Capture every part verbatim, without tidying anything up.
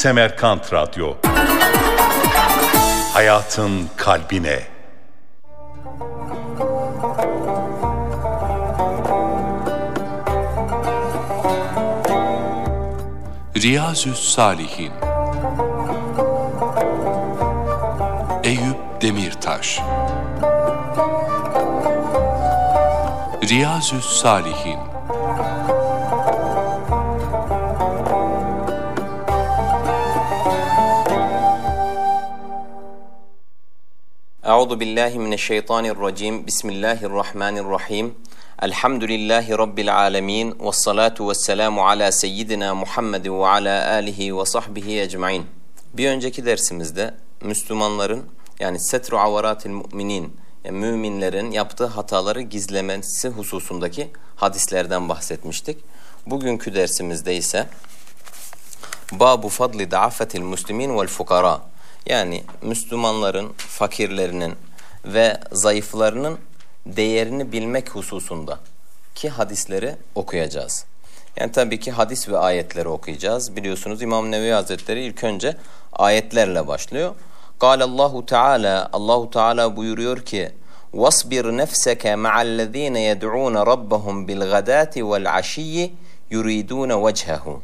Semerkant Radyo. Hayatın kalbine. Riyazü's-Salihin. Eyüp Demirtaş. Riyazü's-Salihin. Euzu billahi mineşşeytanirracim. Bismillahirrahmanirrahim. Elhamdülillahi rabbil alamin ve salatu vesselamu ala seyyidina Muhammed ve ala alihi ve sahbihi ecmaîn. Bir önceki dersimizde Müslümanların yani setru avaratil müminin yani müminlerin yaptığı hataları gizlemesi hususundaki hadislerden bahsetmiştik. Bugünkü dersimizde ise Babu fadli da'afetil muslimin vel fukara yani Müslümanların fakirlerinin ve zayıflarının değerini bilmek hususunda ki hadisleri okuyacağız. Yani tabii ki hadis ve ayetleri okuyacağız. Biliyorsunuz İmam Nevevi Hazretleri ilk önce ayetlerle başlıyor. Allahu Teala Allahu Teala buyuruyor ki: "Vasbir nefseke ma'allezine yed'un rabbahum bil gadati vel aşiyyi yuridun vecehu."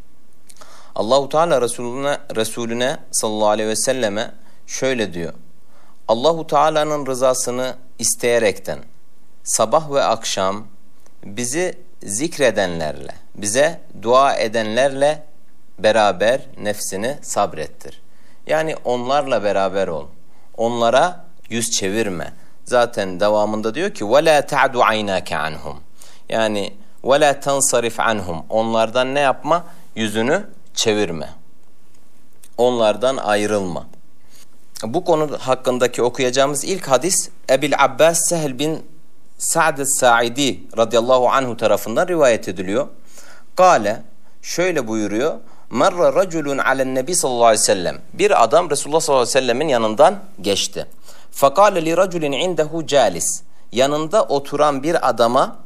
Allahu Teala Resulüne Resulüne sallallahu aleyhi ve selleme şöyle diyor: Allahu Teala'nın rızasını isteyerekten sabah ve akşam bizi zikredenlerle, bize dua edenlerle beraber nefsini sabrettir. Yani onlarla beraber ol. Onlara yüz çevirme. Zaten devamında diyor ki وَلَا تَعْدُ عَيْنَاكَ عَنْهُمْ yani وَلَا تَنْصَرِفْ عَنْهُمْ onlardan ne yapma? Yüzünü çevirme. Onlardan ayrılma. Bu konu hakkındaki okuyacağımız ilk hadis Ebil Abbas Sehl bin Sa'd es-Sa'idi radıyallahu anhu tarafından rivayet ediliyor. Kale şöyle buyuruyor: Marra raculun alen nebi sallallahu aleyhi ve sellem. Bir adam Resulullah sallallahu aleyhi ve sellemin yanından geçti. Fakale li raculin indehu calis. Yanında oturan bir adama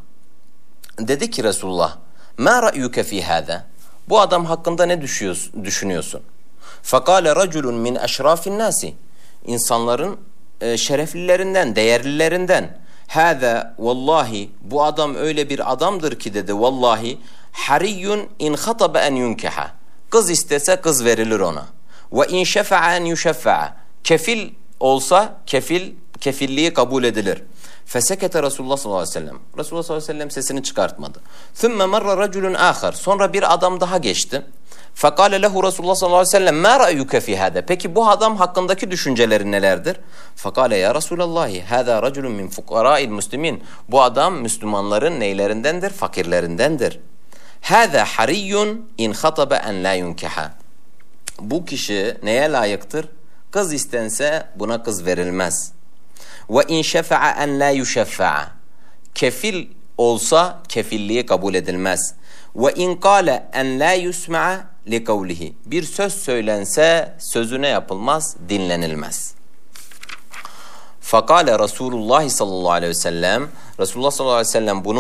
dedi ki Resulullah: Ma ra'yuke fi hâzâ? Bu adam hakkında ne düşünüyorsun? Fakale raculun min eşrafin nasi. İnsanların e, şereflilerinden, değerlilerinden. Hâzâ vallahi, bu adam öyle bir adamdır ki dedi, vallahi hariyyun in khatabe en yunkeha. Kız istese kız verilir ona. Ve in şefa'a en yuşeffa'a. Kefil olsa kefil kefilliği kabul edilir. Fesekete Resulullah sallallahu aleyhi ve sellem. Resulullah sallallahu aleyhi ve sellem sesini çıkartmadı. Thumma marra raculun ahar. Sonra bir adam daha geçti. Fakale lehu Resulullah sallallahu aleyhi ve sellem ma ra'yuke fi hâzâ? Peki bu adam hakkındaki düşüncelerin nelerdir? Fakale ya Resulallah hâzâ raculun min fukarâ'il muslimin. Bu adam Müslümanların neylerindendir? Fakirlerindendir. Hâzâ hariyyun in khatabe en la yunkeha. Bu kişi neye layıktır? Kız istense buna kız verilmez. Ve in şefa'a en la yuşeffa'a. Kefil olsa kefilliği kabul edilmez. Ve in kâle en la yusma'a li kavlihi. Bir söz söylense sözüne yapılmaz, dinlenilmez. Fakale Resulullah sallallahu aleyhi ve sellem. Resulullah sallallahu aleyhi ve sellem bunu